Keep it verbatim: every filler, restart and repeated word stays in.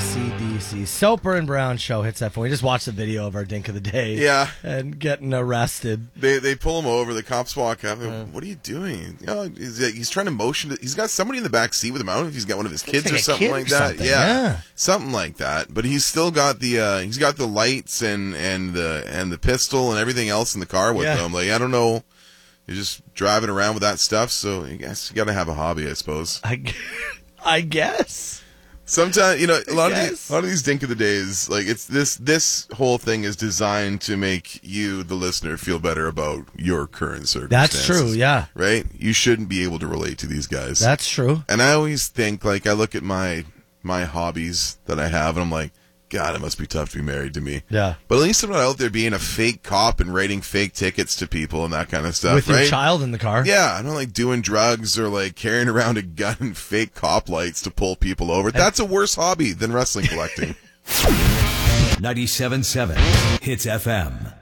C D C. Soper and Brown show hits F M. We just watched the video of our dink of the day. Yeah. And getting arrested. They they pull him over. The cops walk up. Uh, what are you doing? You know, he's, he's trying to motion. To, he's got somebody in the back seat with him. I don't know if he's got one of his kids like or something like or that. Something. Yeah, yeah, something like that. But he's still got the uh, he's got the lights and and the and the pistol and everything else in the car with yeah. him. Like I don't know. You're just driving around with that stuff, so I guess you got to have a hobby, I suppose. I, I guess. Sometimes, you know, a lot of Yes. these, a lot of these dink of the days, like it's this, this whole thing is designed to make you, the listener, feel better about your current circumstances. That's true, yeah. Right? You shouldn't be able to relate to these guys. That's true. And I always think, like, I look at my, my hobbies that I have, and I'm like, God, it must be tough to be married to me. Yeah. But at least I'm not out there being a fake cop and writing fake tickets to people and that kind of stuff, With right? your child in the car. Yeah, I'm not like doing drugs or like carrying around a gun and fake cop lights to pull people over. That's a worse hobby than wrestling collecting. ninety-seven point seven Hits F M.